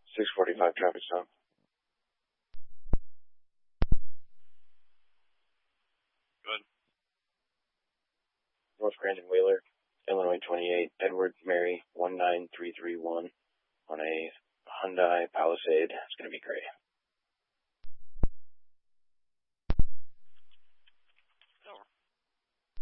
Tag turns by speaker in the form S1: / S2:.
S1: 645 traffic stop.
S2: Good.
S1: North Grandin Wheeler, Illinois 28, Edward Mary 19331 on a Hyundai Palisade. It's going to be gray.